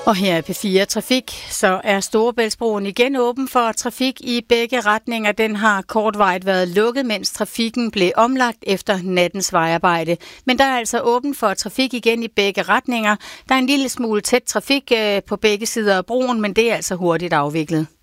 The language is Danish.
Og her er P4 Trafik, så er Storebæltsbroen igen åben for trafik i begge retninger. Den har kortvarigt været lukket, mens trafikken blev omlagt efter nattens vejarbejde. Men der er altså åben for trafik igen i begge retninger. Der er en lille smule tæt trafik på begge sider af broen, men det er altså hurtigt afviklet.